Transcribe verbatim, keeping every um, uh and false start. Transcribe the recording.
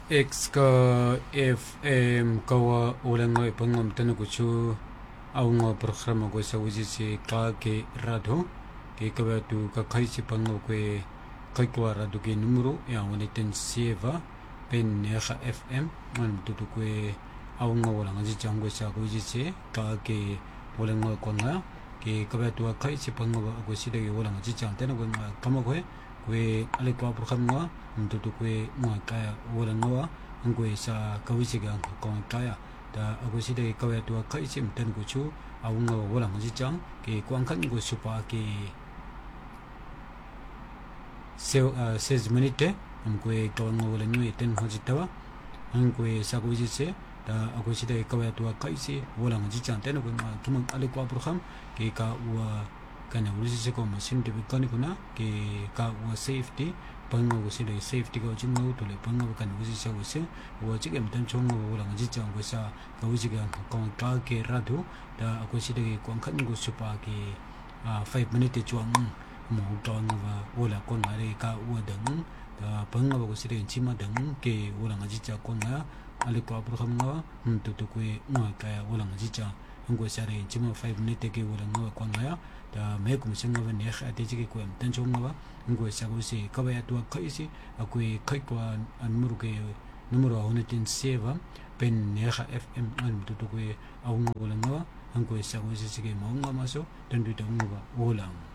X ka F M kawa ulang ngo ipangom tanu kuchu au ngo programa ko sa wujisi ka ke radho ke kawa tu ka khaisi pango ko kai ko radho ke numero ya woni ten sieva pen ne kha F M man tu tu ko au ngo ulang ji jang ko sa wujisi ka ke ulang ngo ko nga ke kawa tu khaisi pango ko si de ulang ji jang tenu ko kama ko we ale ko programa ngo tu ko mo ka ulang ngo ngo sa kawisi ga ko kaya da ako si de kawya tu ka isim tan ko chu awung ngo wala ngi chang ke kwang kan ko supa ke se seize minute am ko e to ngo wala nyu ten ho jitawa ang ko sa ko ji se da ako si de kawya tu ka isi wala ngi chang tan ko ma tum ale ko program ke ka wa kana wuri se ko machine de kan ko na ke ka wa safety pango ko sile safety ko jingo to le pango kan wusi sa wusi wo chike mtan chongo wo lang ji chang ko sa ka wusi ga ko ka ke radu da ko sile ko kan ko supa ke five minute chuang mo to nga wo la ko na re ka wo dang da pango ko sile chima dang ke wo lang ji cha ko na ale ko apro kham nga to to ko nga ka wo lang ji cha ngo sa re chima five minute ke wo lang nga ko na da me ko msen nga ne kha te ji ko mtan chongo ba ngo sa ko si ka ba ya tu ka isi aku kai ko an numero ke numero one ten sieva pen ne kha F M an tu tu ko au ngo la ngo ngo sa ko si ke mo nga maso dan du ta ngo ba olang